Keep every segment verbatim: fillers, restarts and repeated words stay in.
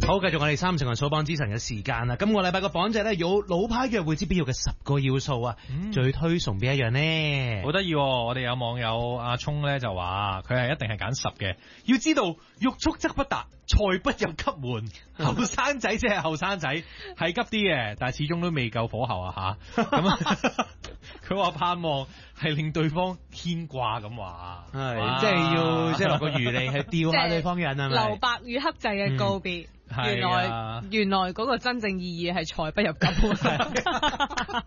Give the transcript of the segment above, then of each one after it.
好，繼續我哋三成人數榜之神嘅時間啦。今個禮拜個榜就係咧有老派約會之必要嘅十個要素啊，嗯、最推崇邊一樣呢？ 好得意，我哋有網友阿聰咧就話佢係一定係揀十嘅，要知道欲速則不達，財不入急門。後生仔即係後生仔，係急啲嘅，但係始終都未夠火候啊吓。咁佢話盼望係令對方牽掛咁話， 係即係要即係落個餘力去吊下對方癮係咪？ 留白與克制嘅告別。嗯原來、啊、原來嗰個真正意義係財不入急門。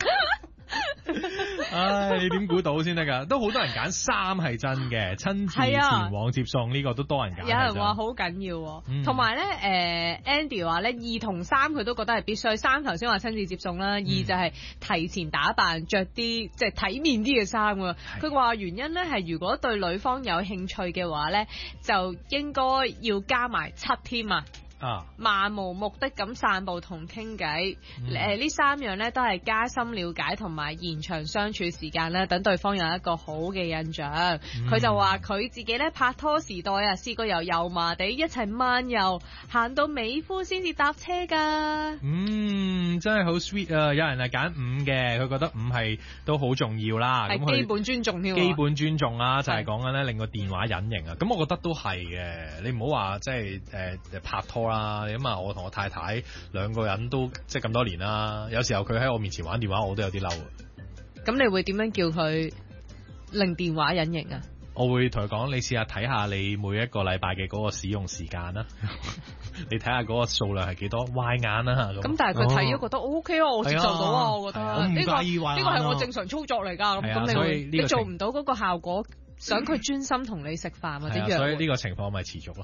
唉，你點估到先得㗎？都好多人揀三係真嘅，親自前往接送呢、啊、個都多人揀。有人話好緊要，同埋咧，誒、呃、Andy 話咧二同三佢都覺得係必須。三頭先話親自接送啦，嗯、二就係提前打扮，着啲即係體面啲嘅衫。佢話原因咧係如果對女方有興趣嘅話咧，就應該要加埋七添啊。啊！漫無目的咁散步同傾偈，誒、嗯，呢、呃、三樣咧都係加深了解同埋延長相處時間啦，等對方有一個好嘅印象。佢、嗯、就話佢自己咧拍拖時代啊，試過由油麻地一齊漫遊行到美孚先至搭車噶。嗯， 真係好 sweet 啊！有人係揀五嘅，佢覺得五係都好重要啦， 係基本尊重添。 基本尊重啦，就係講緊咧令個電話隱形啊。咁我覺得都係嘅，你唔好話即係誒拍拖。啦，咁啊，我同我太太兩個人都即係咁多年啦，有時候佢喺我面前玩電話，我都有啲嬲。 咁你會點樣叫佢令電話隱形啊？ 我會同佢講，你試下睇下你每一個禮拜嘅嗰個使用時間啦，你睇下嗰個數量係幾多，壞眼啦。咁但係佢睇咗覺得 O K 啊，我接受到啊，我覺得呢、呢個呢、呢個係我正常操作嚟㗎。咁咁你你做唔到嗰個效果？想佢專心同你食飯或者約會， 所以呢個情況咪持續咯，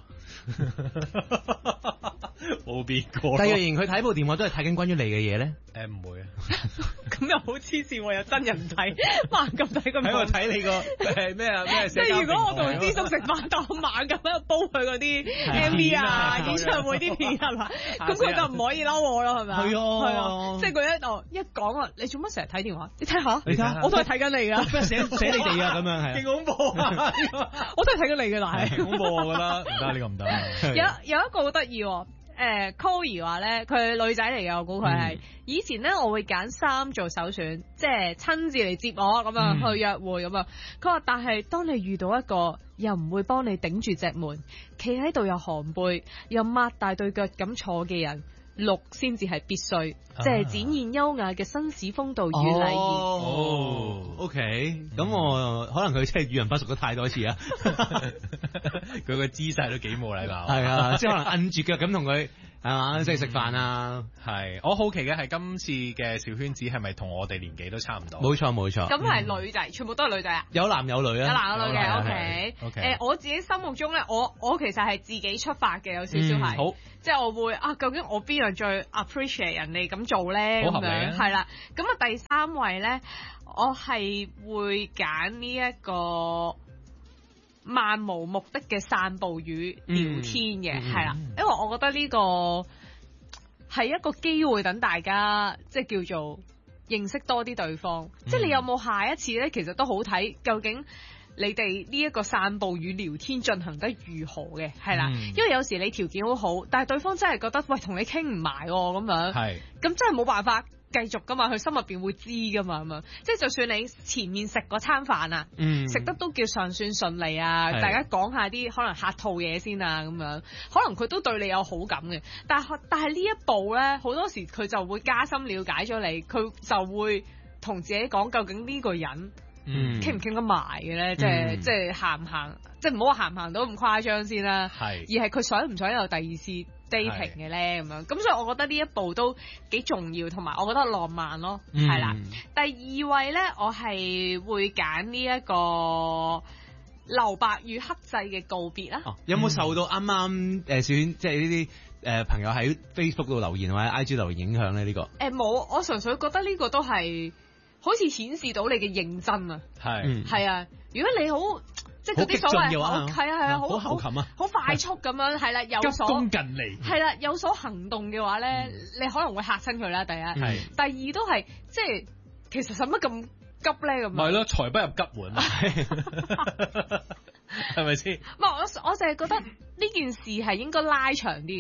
冇變過。 但係若然佢睇部電話都係睇緊關於你嘅嘢咧， 誒唔會啊， 咁又好黐線喎，有真人睇，猛咁睇咁。 喺度睇你個誒咩啊咩？ 即係如果我同支叔食飯，當猛咁喺度煲佢嗰啲 M V 啊、演唱會啲片係嘛，咁佢就唔可以嬲我咯，係咪啊？係啊，係啊，即係佢一度一講啊，你做乜成日睇電話？你睇下，你睇下，我都係睇緊你㗎， 寫寫你哋啊咁樣係， 勁恐怖。 我都係睇緊你嘅，但係恐怖我覺得唔得，呢個唔得。 有有一個好得意，誒 Cory 話咧，佢女仔嚟嘅，我估佢係以前咧，我會揀三做首選，即係親自嚟接我咁樣、嗯、去約會咁樣。佢話，但係當你遇到一個又唔會幫你頂住隻門，企喺度又寒背，又擘大對腳咁坐嘅人。六先至係必須，即、就、係、是、展現優雅嘅紳士風度與禮儀。 哦 ，OK，咁、嗯、我可能佢真係與人不淑咗太多次啊！ 佢個姿勢都幾冇禮貌。 係啊，即係可能摁住腳咁同佢係嘛，即係食飯啊。 係，我好奇嘅係今次嘅小圈子係咪同我哋年紀都差唔多？ 冇錯冇錯。 咁係女仔、嗯，全部都係女仔啊？ 有男有女啊？ 有男有女嘅 ，OK。 OK。 誒，我自己心目中咧，我我其實係自己出發嘅，有少少係。好。即係我會啊，究竟我邊樣最 appreciate 人哋咁做咧？咁樣係啦。咁啊第三位咧，我係會揀呢一個漫無目的嘅散步與聊天嘅，係、嗯、啦、嗯，因為我覺得呢個係一個機會，等大家即係叫做認識多啲對方。嗯、即係你有冇下一次咧？其實都好睇，究竟。你哋呢一個散步與聊天進行得如何嘅，係啦、嗯，因為有時你條件好好，但係對方真係覺得喂同你傾唔埋咁樣，係，咁真係冇辦法繼續噶嘛，佢心入邊會知噶嘛，咁樣，即係就算你前面食嗰餐飯啊，嗯，食得都叫尚算順利啊，大家講下啲可能客套嘢先啊，咁樣，可能佢都對你有好感嘅，但係但係呢一步咧，好多時佢就會加深了解咗你，佢就會同自己講究竟呢個人。嗯，傾唔傾得埋嘅咧？即係即係行唔行？即係唔好話行唔行到咁誇張先啦。係，而係佢想唔想有第二次 dating 嘅咧？咁樣咁，所以我覺得呢一步都幾重要，同埋我覺得浪漫咯。係、嗯、啦，第二位咧，我係會揀呢一個留白與克制嘅告別啦。 哦，有冇受到啱啱誒選即係呢啲誒朋友喺 Facebook 度留言或者 I G 留言影響咧？呢、這個誒冇、呃，我純粹覺得呢個都係。好似顯示到你嘅認真啊，係係啊！如果你好即係嗰啲所謂好係啊係啊，好好好快速咁樣係啦，有所急功近利係啦，有所行動嘅話咧、嗯，你可能會嚇親佢啦。第一，係第二都係即係其實使乜咁急咧咁？ 咪咯，財不入急門啊，係咪先？ 唔係我我淨係覺得呢件事係應該拉長啲嘅。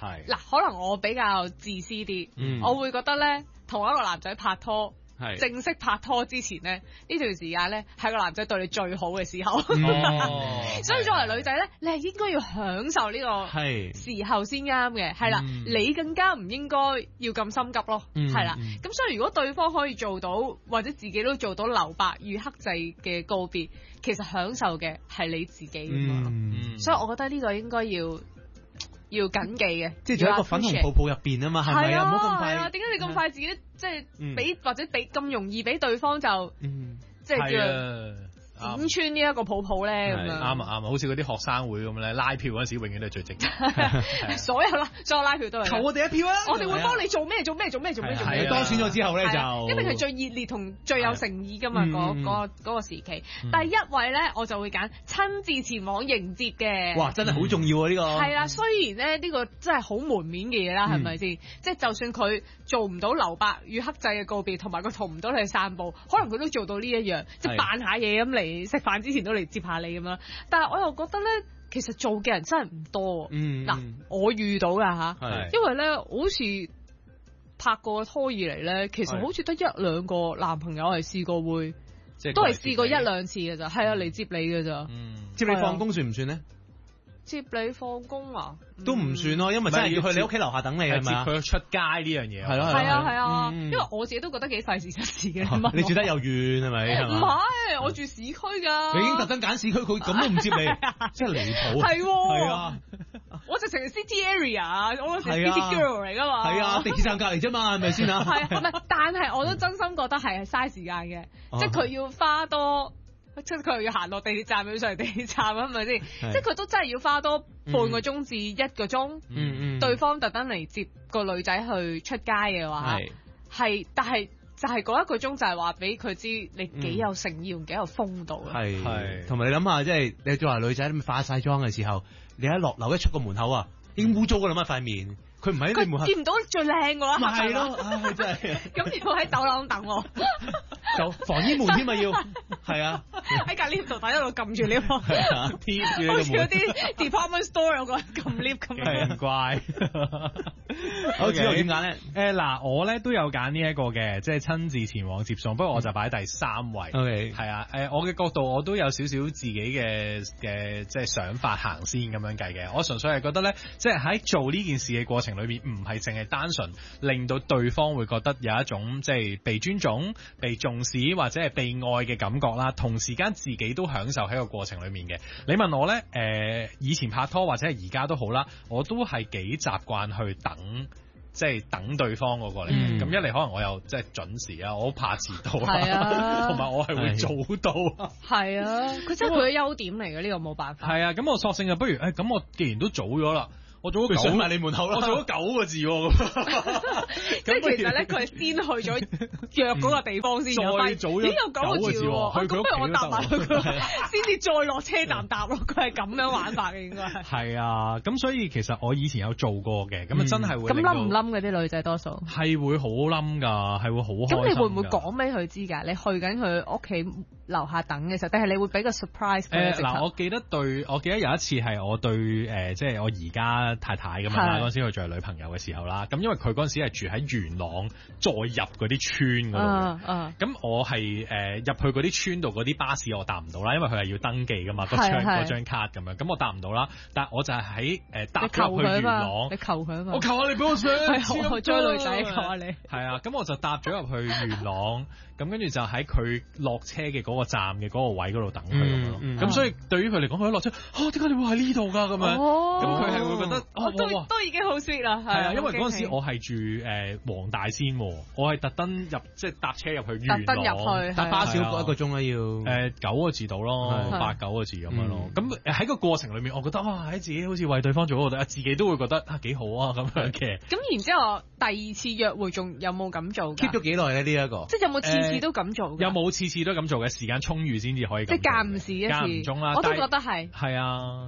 係嗱，可能我比較自私啲， 嗯、 我會覺得咧，同一個男仔拍拖。 係正式拍拖之前咧，呢段時間咧係個男仔對你最好嘅時候， 哦、 所以作為女仔咧，你係應該要享受呢個時候先啱嘅，係啦，你更加唔應該要咁心急咯，係啦，咁所以如果對方可以做到，或者自己都做到留白與克制嘅告別，其實享受嘅係你自己㗎嘛，嗯、所以我覺得呢個應該要。要緊記嘅， 即係做一個粉紅泡泡入邊啊嘛，係咪啊？唔好咁快。 係啊，點解你咁快自己即係俾或者俾咁容易俾對方就即係叫剪穿呢一個泡泡咧？咁樣啱啊啱啊！好似嗰啲學生會咁咧，拉票嗰陣時永遠都係最直嘅。 所有啦，所有拉票都係投我哋一票啊！ 我哋會幫你做咩做咩做咩做咩做咩。 當選咗之後咧就一定係最熱烈同最有誠意噶嘛嗰嗰嗰個時期。第一位咧我就會揀親自前往迎接嘅。 哇！真係好重要啊呢個。係啦，雖然咧呢個真係好門面嘅嘢啦，係咪先？即係就算佢做唔到留白與克制嘅告別，同埋佢同唔到你去散步，可能佢都做到呢一樣，即係扮下嘢咁嚟。食飯之前都嚟接下你咁樣，但係我又覺得咧，其實做嘅人真係唔多。嗯，嗱，我遇到噶吓，因為咧，好似拍過拖以嚟咧，其實好似得一兩個男朋友係試過會，都係試過一兩次嘅咋，係啊，嚟接你嘅咋。嗯， 接你放工算唔算咧？ 接你放工啊？ 都唔算咯，因為真係要去你屋企樓下等你係咪啊？ 接佢出街呢樣嘢係咯， 係啊係啊，因為我自己都覺得幾費事出事嘅。 你住得又遠係咪？ 唔係，我住市區㗎。 你已經特登揀市區，佢咁都唔接你，真係離譜。 係係啊， 我直情係 city area，我嗰時 city girl 嚟㗎嘛。 係啊，地鐵站隔離啫嘛，係咪先啊？ 係啊，唔係，但係我都真心覺得係嘥時間嘅，即係佢要花多。即係佢又要行落地鐵站，要上嚟地鐵站，係咪先？即係佢都真係要花多半個鐘至一個鐘。嗯嗯。對方特登嚟接個女仔去出街嘅話，係，但係就係嗰一個鐘就係話俾佢知你幾有誠意同幾有風度。 係係。同埋你諗下，即係你作為女仔，你化晒妝嘅時候，你一落樓一出個門口啊，已經污糟㗎啦嘛塊面。佢唔喺你門口， 見唔到最靚㗎啦。 咪係咯，唉真係。 咁要喺走廊等我， 就防煙門添啊要，係啊。 喺隔 lift 度等一路撳住 lift， 貼住你個門。 好似嗰啲 department store 有個人撳 lift 咁樣。 奇怪。 好，之後點揀咧？ 誒嗱，我咧都有揀呢一個嘅，即係親自前往接送，不過我就擺第三位。 OK。 係啊，誒我嘅角度我都有少少自己嘅嘅即係想法行先咁樣計嘅。我純粹係覺得咧，即係喺做呢件事嘅過程裏面，唔係淨係單純令到對方會覺得有一種即係被尊重、被重視或者係被愛嘅感覺啦，同時間自己都享受喺個過程裏面嘅。你問我咧，誒、呃、以前拍拖或者係而家都好啦，我都係幾習慣去等。即係等對方嗰個嚟嘅，咁、嗯、一嚟可能我又即係準時啊，我好怕遲到啊，同埋我係會早到。係啊，佢真係佢嘅優點嚟嘅，呢個冇辦法。 係啊，咁我索性就不如，誒咁我既然都早咗啦。我做咗九，埋你門口啦！我做咗九個字喎，咁即係其實咧，佢係先去咗約嗰個地方先， 再早咗點有九個字喎？咁不如我搭埋佢，先至再落車站搭咯。佢係咁樣玩法嘅，應該係。係啊，咁所以其實我以前有做過嘅，咁啊真係會。 咁冧唔冧嗰啲女仔多數？ 係會好冧㗎，係會好開心。 咁你會唔會講俾佢知㗎？你去緊佢屋企樓下等嘅時候，定係你會俾個 surprise 佢？ 誒嗱，我記得對，我記得有一次係我對誒，即係我而家太太咁啊，嗰陣時佢做女朋友嘅時候啦，咁因為佢嗰陣時係住喺元朗，再入嗰啲村嗰度嘅，咁我係誒入去嗰啲村度嗰啲巴士我搭唔到啦，因為佢係要登記噶嘛，嗰張嗰張卡咁樣，咁我搭唔到啦，但係我就係喺誒搭入去元朗， 你求佢啊嘛， 我求下你俾我上， 我追女仔求下你， 係啊，咁我就搭咗入去元朗，咁跟住就喺佢落車嘅嗰個站嘅嗰個位嗰度等佢咁樣咯，咁所以對於佢嚟講，佢一落車，啊點解你會喺呢度㗎咁樣？咁佢係會覺得。 都都已經好 sweet 啦，係啊，因為嗰陣時我係住誒黃大仙，我係特登入即係搭車入去元朗，特登入去搭巴士一個鐘啦，要誒九個字到咯，八九個字咁樣咯。咁喺個過程裏面，我覺得哇，喺自己好似為對方做嗰個，自己都會覺得啊幾好啊咁樣嘅。 咁然之後第二次約會仲有冇咁做 ？keep 咗幾耐咧？呢一個即係有冇次次都咁做？ 有冇次次都咁做嘅？時間充裕先至可以。 即係間唔時一次， 間唔中啦。 我都覺得係。 係啊。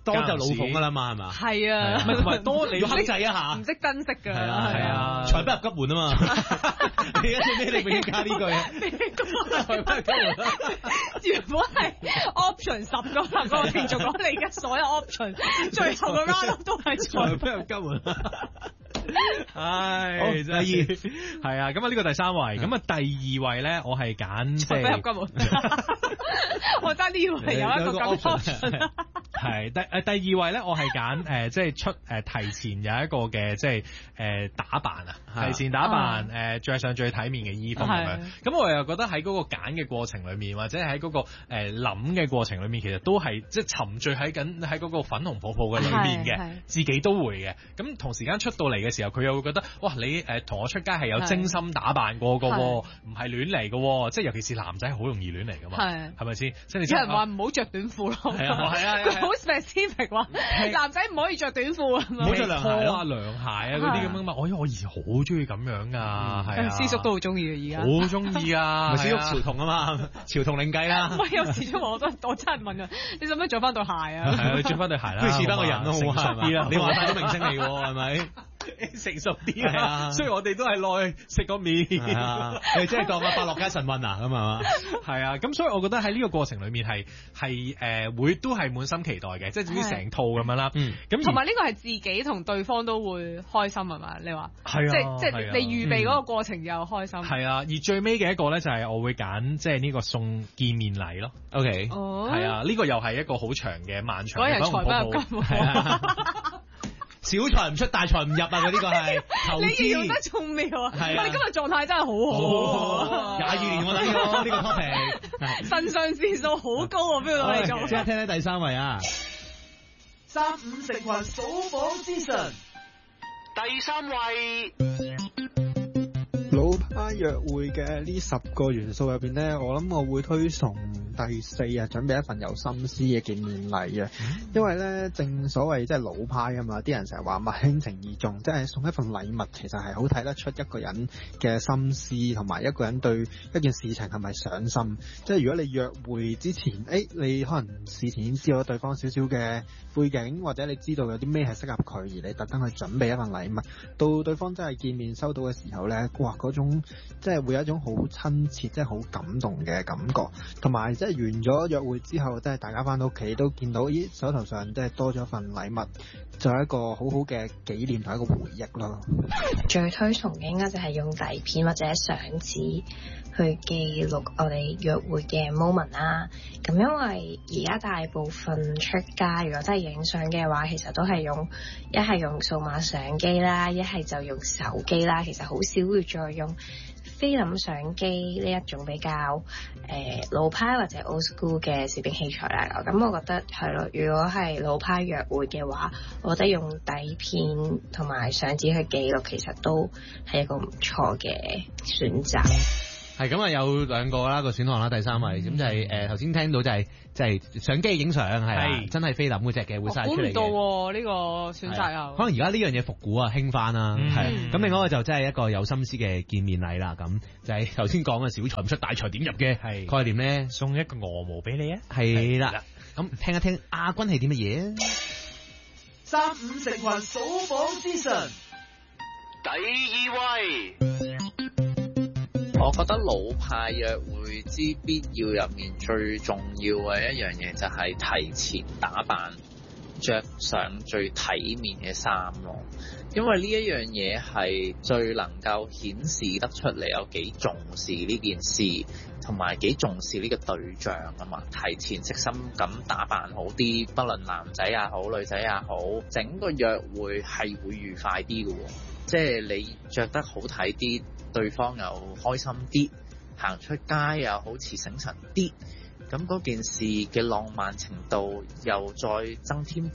多就老奉㗎啦嘛，係嘛？ 係啊， 唔係同埋多你要克制一下， 唔識珍惜㗎。 係啊係啊，財不入急門啊嘛！你而家做咩？你俾加呢句啊？財不入急門啦！ 原本係 option 十個啦，嗰個連續講你而家所有 option， 最後個 round 都係財不入急門。 唉，真係係啊！咁啊呢個第三位，咁啊第二位咧，我係揀即係財不入急門。我爭啲以為有一個咁 option。 係第誒第二位咧，我係揀誒即係出誒、呃、提前有一個嘅即係誒、呃、打扮啊，提前打扮誒著、呃、上最體面嘅衣服咁樣。咁我又覺得喺嗰個揀嘅過程裏面，或者喺嗰、那個誒諗嘅過程裏面，其實都係即係沉醉喺緊喺嗰個粉紅泡泡嘅裏面嘅，自己都會嘅。咁同時間出到嚟嘅時候，佢又會覺得哇，你誒同、呃、我出街係有精心打扮過嘅，唔係亂嚟嘅，即係尤其是男仔好容易亂嚟㗎嘛，係咪先？即係有人話唔好着短褲咯，係啊係啊。好 specific 話，男仔唔可以着短褲啊，唔好着涼鞋啊、涼鞋啊嗰啲咁樣嘛。我我以前好中意咁樣噶，係啊，師叔都好中意啊，而家好中意啊，師叔潮童啊嘛，潮童另計啦。喂，有時都我都我真係問啊，你使唔使着翻對鞋啊？係啊，你着翻對鞋啦，不如似翻個人都好啊，係嘛？你話晒啲明星嚟喎，係咪？成熟啲啊，所以我哋都係落去食個麵，你即係當個百樂街神運啊咁係嘛？係啊，咁所以我覺得喺呢個過程裏面係係誒會都係滿心期待嘅，即係總之成套咁樣啦。咁同埋呢個係自己同對方都會開心係嘛？你話係啊，即係即係你預備嗰個過程又開心。係啊，而最尾嘅一個咧就係我會揀即係呢個送見面禮咯。OK，哦，係啊，呢個又係一個好長嘅漫長嘅財不入急門。小財唔出，大財唔入啊！佢呢個係投資，你用得仲妙啊！係啊，你今日狀態真係好好，廿二年我睇過呢個 topic， 腎上腺素好高啊！邊度攞嚟做？即刻聽聽第三位啊！三五食環數榜資訊，第三位。老派約會嘅呢十個元素入邊咧，我諗我會推崇第四日準備一份有心思嘅見面禮啊，因為咧正所謂即係老派啊嘛，啲人成日話物輕情意重，即係送一份禮物其實係好睇得出一個人嘅心思同埋一個人對一件事情係咪上心。即係如果你約會之前，誒、欸、你可能事前已經知道對方少少嘅背景，或者你知道有啲咩係適合佢，而你特登去準備一份禮物，到對方真係見面收到嘅時候咧，哇嗰種即係會有一種好親切，即係好感動嘅感覺，同埋即係完咗約會之後，即係大家翻到屋企都見到，咦手頭上即係多咗份禮物，就係一個好好嘅紀念同一個回憶咯。最推崇嘅應該就係用底片或者相紙去記錄我哋約會嘅 moment 啦。咁因為而家大部分出街如果真係影相嘅話，其實都係用一係用數碼相機啦，一係就用手機啦，其實好少會再用菲林相機呢一種比較誒、呃、老派或者 old school 嘅攝影器材啦。咁我覺得係咯，如果係老派約會嘅話，我覺得用底片同埋相紙去記錄，其實都係一個唔錯嘅選擇。係咁啊，有兩個啦個選項啦，第三位咁、嗯、就係誒頭先聽到就係即係相機影相係啦，真係菲林嗰隻嘅會晒出嚟嘅。估唔到喎呢個選擇又。可能而家呢樣嘢復古啊，興翻啦，係咁、嗯、另外一個就真係一個有心思嘅見面禮啦，咁就係頭先講嘅小財唔出大財點入嘅概念咧，送一個鵝毛俾你啊，係啦，咁聽一聽亞軍係啲乜嘢？三五食環數榜資訊，第二位。我覺得老派約會之必要入面最重要嘅一樣嘢就係提前打扮，着上最體面嘅衫咯。因為呢一樣嘢係最能夠顯示得出你有幾重視呢件事，同埋幾重視呢個對象啊嘛。提前悉心咁打扮好啲，不論男仔也好，女仔也好，整個約會係會愉快啲嘅。即係你着得好睇啲，對方又開心啲，行出街又好似醒神啲，咁嗰件事嘅浪漫程度又再增添啲，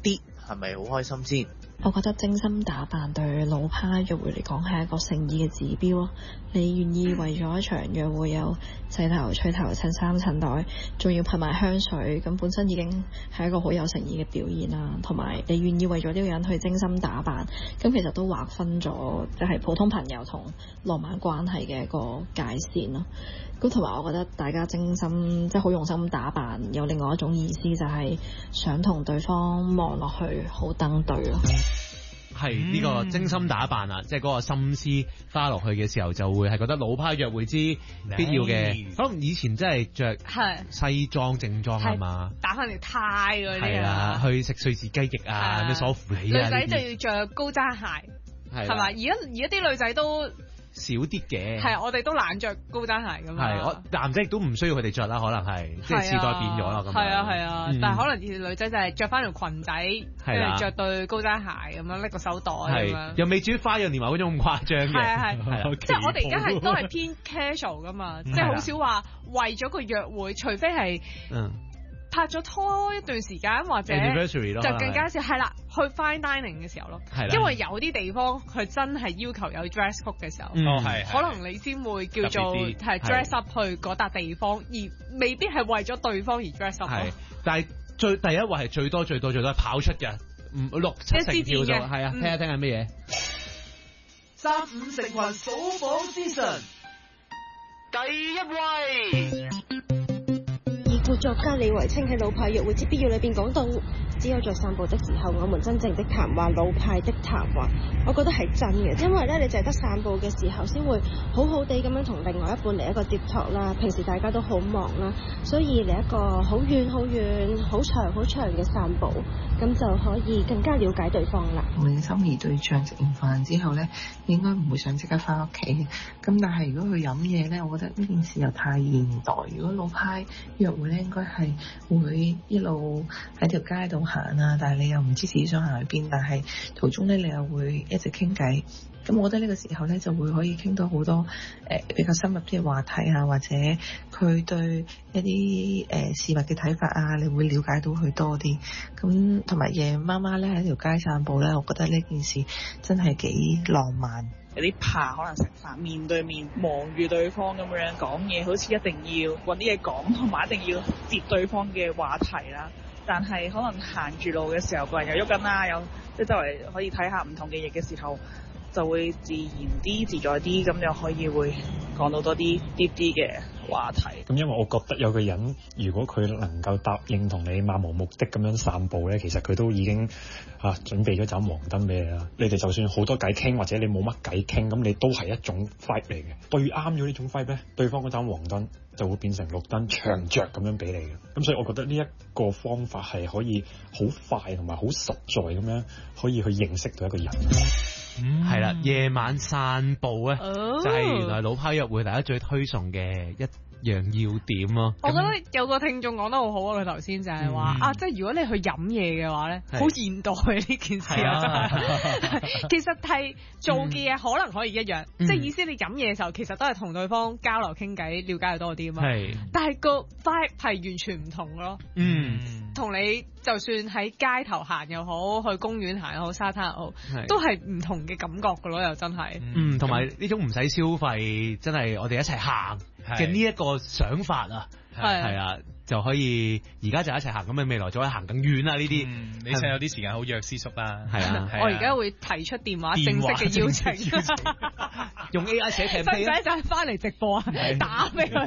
係咪好開心先？ 我覺得精心打扮對老派約會嚟講係一個誠意嘅指標咯。你願意為咗一場約會有洗頭、吹頭、襯衫、襯袋，仲要噴埋香水，咁本身已經係一個好有誠意嘅表現啦。同埋你願意為咗呢個人去精心打扮，咁其實都劃分咗即係普通朋友同浪漫關係嘅一個界線咯。咁同埋我覺得大家精心即係好用心打扮，有另外一種意思就係想同對方望落去好登對咯。 係呢個精心打扮啊，即係嗰個心思花落去嘅時候，就會係覺得老派約會之必要嘅。可能以前真係着西裝正裝啊嘛， 打翻條呔嗰啲係啦，去食瑞士雞翼啊，咩鎖芙莉啊， 女仔就要着高踭鞋，係嘛？而家而家啲女仔都少啲嘅， 係我哋都懶着高踭鞋咁嘛。 係我男仔亦都唔需要佢哋着啦，可能係即係時代變咗啦咁。 係啊係啊，但係可能以前女仔就係着翻條裙仔，跟住着對高踭鞋咁樣，拎個手袋咁樣， 又未至於花樣年華嗰種咁誇張嘅。係啊係， 即係我哋而家係都係偏 casual 噶嘛，即係好少話為咗個約會，除非係嗯。拍咗拖一段時間或者就更加少係啦，去 fine dining 嘅時候咯，因為有啲地方佢真係要求有 dress code 嘅時候，可能你先會叫做係 dress up 去嗰笪地方，而未必係為咗對方而 dress up。係， 但係最第一位係最多最多最多係跑出嘅，五六七成票咗，係啊，聽下聽下咩嘢？ 三五成群數榜之神，第一位。 故作家李維清喺老派約會之必要裏邊講到，只有在散步的時候，我們真正的談話，老派的談話，我覺得係真嘅，因為咧你淨係得散步嘅時候，先會好好地咁樣同另外一半嚟一個接觸啦。平時大家都好忙啦，所以嚟一個好遠好遠、好長好長嘅散步，咁就可以更加了解對方啦。 我嘅心儀對象食完飯之後咧，應該唔會想即刻翻屋企嘅。咁但係如果佢飲嘢咧，我覺得呢件事又太現代。如果老派約會咧，應該係會一路喺條街度行啊，但係你又唔知自己想行去邊，但係途中咧你又會一直傾偈。咁我覺得呢個時候咧就會可以傾到好多誒、呃、比較深入啲嘅話題啊，或者佢對一啲誒、呃、事物嘅睇法啊，你會了解到佢多啲。咁同埋夜媽媽咧喺條街散步咧，我覺得呢件事真係幾浪漫。 有啲怕可能食飯面對面望住對方咁樣講嘢，好似一定要揾啲嘢講，同埋一定要接對方嘅話題啦。但係可能行住路嘅時候，個人又喐緊啦，有即係周圍可以睇下唔同嘅嘢嘅時候，就會自然啲、自在啲，咁又可以會講到多啲啲啲嘅話題。 咁因為我覺得有個人，如果佢能夠答應同你漫無目的咁樣散步咧，其實佢都已經嚇、啊、準備咗盞黃燈俾你啦。你哋就算好多偈傾，或者你冇乜偈傾，咁你都係一種 vibe 嚟嘅。對啱咗呢種 vibe 咧，對方嗰盞黃燈就會變成綠燈長着咁樣俾你嘅。咁所以我覺得呢一個方法係可以好快同埋好實在咁樣可以去認識到一個人。 係啦、嗯，夜晚散步咧，哦、就係原來老派約會大家最推崇嘅一樣要點咯。 我覺得有個聽眾講得好好啊，佢頭先就係話、嗯、啊，即係如果你去飲嘢嘅話咧，好是現代呢件事啊，真係。其實係做嘅嘢可能可以一樣，嗯、即係意思你飲嘢嘅時候，其實都係同對方交流傾偈，了解多啲啊嘛。係是，但係個 vibe 係完全唔同咯。嗯，同你就算喺街頭行又好，去公園行又好，沙灘又好，是都係唔同嘅感覺噶咯，又真係。 嗯，同埋呢種唔使消費，真係我哋一齊行嘅呢一個想法啊，係係啊，就可以而家就一齊行，咁你未來就可以行更遠啊！呢啲、 嗯，你趁有啲時間好約師叔啦， 係啊， 我而家會提出電話正式嘅邀請， 用 A I 寫劇本， 使唔使就係翻嚟直播啊？打俾佢。